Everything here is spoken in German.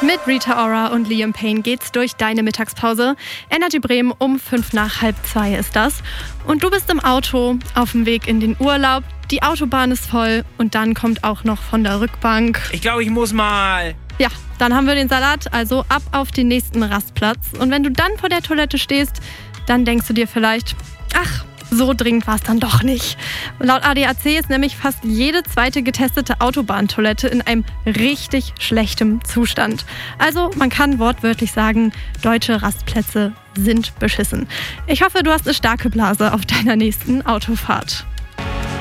Mit Rita Ora und Liam Payne geht's durch deine Mittagspause. Energy Bremen um 1:55 ist das. Und du bist im Auto auf dem Weg in den Urlaub. Die Autobahn ist voll und dann kommt auch noch von der Rückbank: Ich glaube, ich muss mal. Ja, dann haben wir den Salat, also ab auf den nächsten Rastplatz. Und wenn du dann vor der Toilette stehst, dann denkst du dir vielleicht: Ach, so dringend war es dann doch nicht. Laut ADAC ist nämlich fast jede zweite getestete Autobahntoilette in einem richtig schlechtem Zustand. Also man kann wortwörtlich sagen, deutsche Rastplätze sind beschissen. Ich hoffe, du hast eine starke Blase auf deiner nächsten Autofahrt.